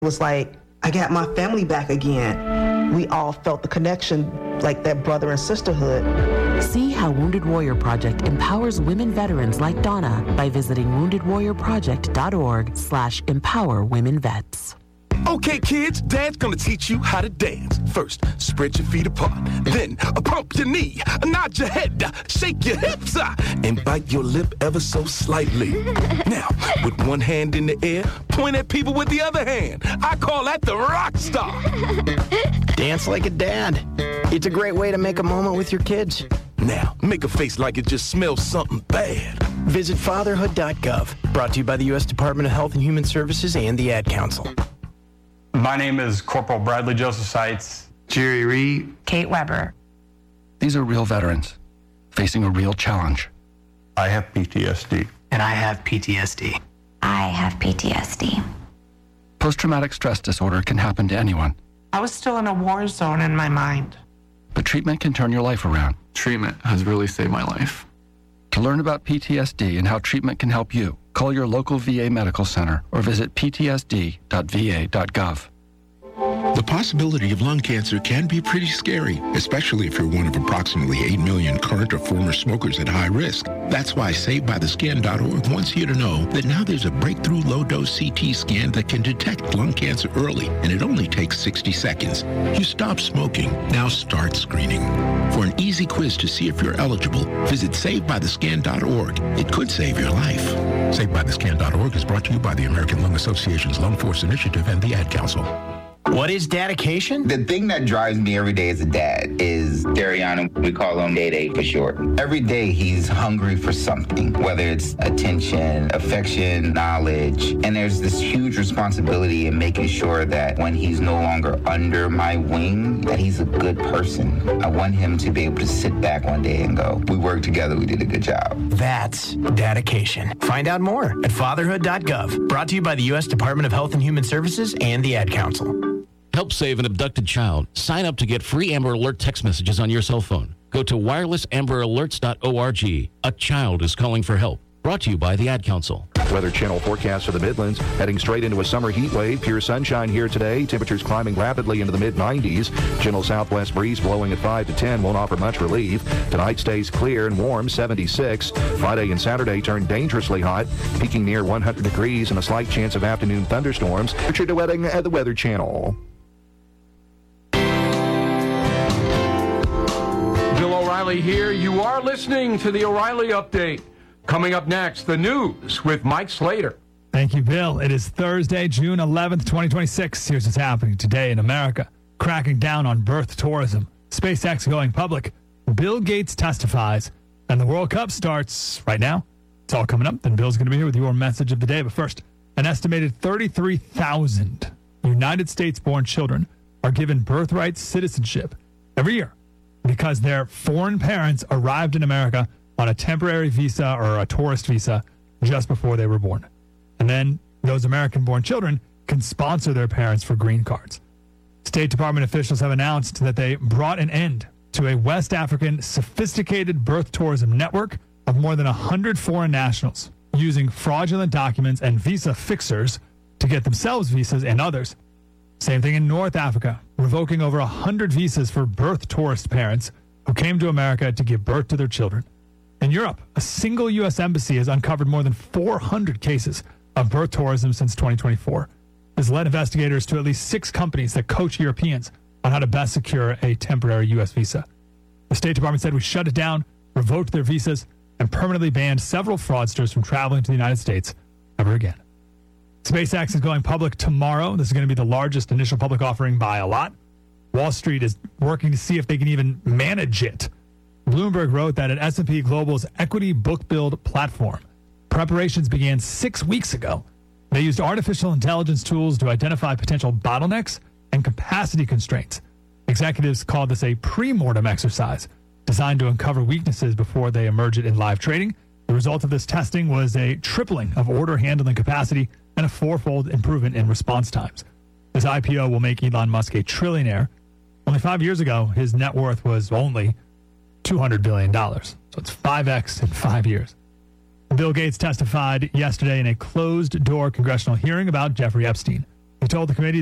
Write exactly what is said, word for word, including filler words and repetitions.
was like, I got my family back again. We all felt the connection, like that brother and sisterhood. See how Wounded Warrior Project empowers women veterans like Donna by visiting wounded warrior project dot org slash empower women vets. Okay, kids, Dad's gonna teach you how to dance. First, spread your feet apart. Then, uh, pump your knee, uh, nod your head, uh, shake your hips, uh, and bite your lip ever so slightly. Now, with one hand in the air, point at people with the other hand. I call that the rock star. Dance like a dad. It's a great way to make a moment with your kids. Now, make a face like it just smells something bad. Visit fatherhood dot gov. Brought to you by the U S Department of Health and Human Services and the Ad Council. My name is Corporal Bradley Joseph Seitz. Jerry Reed. Kate Weber. These are real veterans facing a real challenge. I have P T S D. And I have P T S D. I have P T S D. Post-traumatic stress disorder can happen to anyone. I was still in a war zone in my mind. But treatment can turn your life around. Treatment has really saved my life. To learn about P T S D and how treatment can help you, call your local V A medical center or visit p t s d dot v a dot gov. The possibility of lung cancer can be pretty scary, especially if you're one of approximately eight million current or former smokers at high risk. That's why Saved By The Skin dot org wants you to know that now there's a breakthrough low-dose C T scan that can detect lung cancer early, and it only takes sixty seconds. You stop smoking, now start screening. For an easy quiz to see if you're eligible, visit Saved By The Skin dot org. It could save your life. Saved By The Skin dot org is brought to you by the American Lung Association's Lung Force Initiative and the Ad Council. What is dedication? The thing that drives me every day as a dad is Dariana. We call him Day Day for short. Every day he's hungry for something, whether it's attention, affection, knowledge. And there's this huge responsibility in making sure that when he's no longer under my wing, that he's a good person. I want him to be able to sit back one day and go, we worked together, we did a good job. That's dedication. Find out more at fatherhood dot gov. Brought to you by the U S Department of Health and Human Services and the Ad Council. Help save an abducted child. Sign up to get free Amber Alert text messages on your cell phone. Go to wireless amber alerts dot org. A child is calling for help. Brought to you by the Ad Council. Weather Channel forecast for the Midlands. Heading straight into a summer heat wave. Pure sunshine here today. Temperatures climbing rapidly into the mid nineties. Gentle southwest breeze blowing at five to ten won't offer much relief. Tonight stays clear and warm, seventy-six. Friday and Saturday turn dangerously hot, peaking near one hundred degrees and a slight chance of afternoon thunderstorms. Richard DeWetting at the Weather Channel. Bill O'Reilly here. You are listening to the O'Reilly Update. Coming up next, the news with Mike Slater. Thank you, Bill. It is Thursday, June eleventh, twenty twenty-six. Here's what's happening today in America. Cracking down on birth tourism. SpaceX going public. Bill Gates testifies. And the World Cup starts right now. It's all coming up. Then Bill's going to be here with your message of the day. But first, an estimated thirty-three thousand United States-born children are given birthright citizenship every year because their foreign parents arrived in America on a temporary visa or a tourist visa just before they were born. And then those American-born children can sponsor their parents for green cards. State Department officials have announced that they brought an end to a West African sophisticated birth tourism network of more than one hundred foreign nationals using fraudulent documents and visa fixers to get themselves visas and others. Same thing in North Africa, revoking over one hundred visas for birth tourist parents who came to America to give birth to their children. In Europe, a single U S embassy has uncovered more than four hundred cases of birth tourism since twenty twenty-four. This led investigators to at least six companies that coach Europeans on how to best secure a temporary U S visa. The State Department said we shut it down, revoked their visas, and permanently banned several fraudsters from traveling to the United States ever again. SpaceX is going public tomorrow. This is going to be the largest initial public offering by a lot. Wall Street is working to see if they can even manage it. Bloomberg wrote that at S and P Global's equity book build platform, preparations began six weeks ago. They used artificial intelligence tools to identify potential bottlenecks and capacity constraints. Executives called this a pre-mortem exercise designed to uncover weaknesses before they emerge it in live trading. The result of this testing was a tripling of order handling capacity and a fourfold improvement in response times. This I P O will make Elon Musk a trillionaire. Only five years ago, his net worth was only two hundred billion dollars. So it's five x in five years. Bill Gates testified yesterday in a closed-door congressional hearing about Jeffrey Epstein. He told the committee